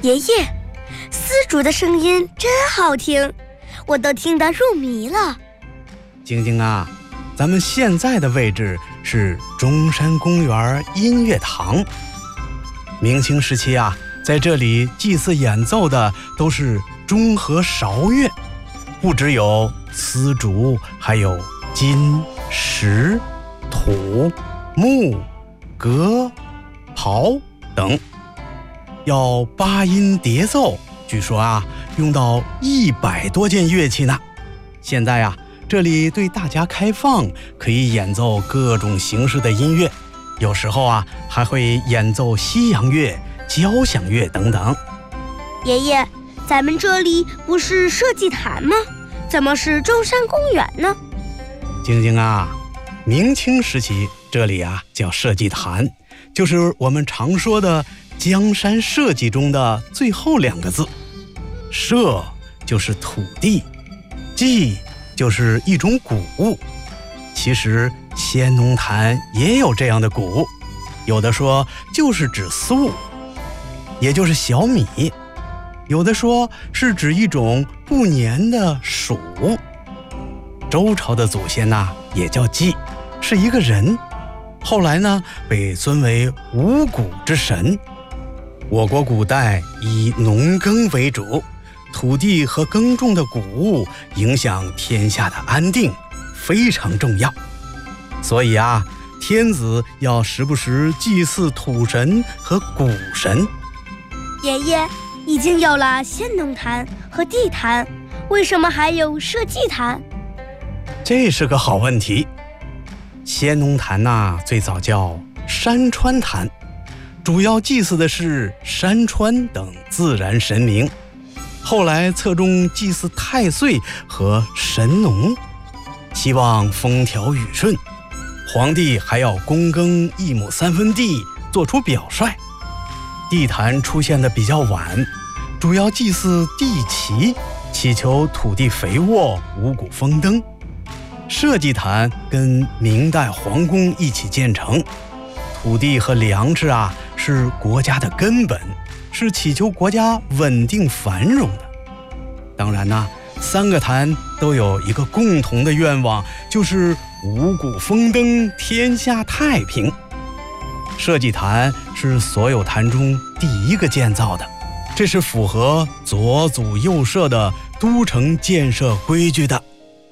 爷爷，丝竹的声音真好听，我都听得入迷了。 晶晶啊，咱们现在的位置是中山公园音乐堂。明清时期啊，在这里祭祀演奏的都是中和韶乐，不只有丝竹，还有金、石、土、木、革、刨等。要八音叠奏，据说啊，用到100多件乐器呢。现在啊，这里对大家开放，可以演奏各种形式的音乐，有时候啊，还会演奏西洋乐、交响乐等等。 爷爷，咱们这里不是社稷坛吗？怎么是中山公园呢？ 晶晶啊，明清时期这里啊叫社稷坛，就是我们常说的江山社稷中的最后2个字。社就是土地，稷就是一种谷物。其实先农坛也有这样的谷，有的说就是指粟，也就是小米，有的说是指一种不粘的黍。周朝的祖先呐，也叫稷，是一个人，后来呢被尊为五谷之神。我国古代以农耕为主，土地和耕种的谷物影响天下的安定，非常重要。所以啊，天子要时不时祭祀土神和谷神。 爷爷，已经有了先农坛和地坛，为什么还有社稷坛？ 这是个好问题。先农坛呐，最早叫山川坛，主要祭祀的是山川等自然神明。后来侧重祭祀太岁和神农，希望风调雨顺。皇帝还要躬耕1亩3分地，做出表率。地坛出现的比较晚，主要祭祀地祈，祈求土地肥沃，五谷丰登。社稷坛跟明代皇宫一起建成，土地和粮食啊是国家的根本，是祈求国家稳定繁荣的。当然呢，3个坛都有一个共同的愿望，就是五谷丰登，天下太平。社稷坛是所有坛中第1个建造的，这是符合左祖右社的都城建设规矩的。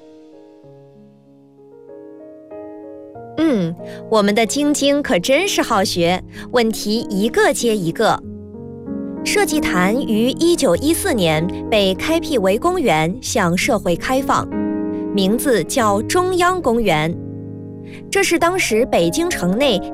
我们的晶晶可真是好学，问题一个接一个。社稷坛于1914年被开辟为公园，向社会开放，名字叫中央公园。这是当时北京城内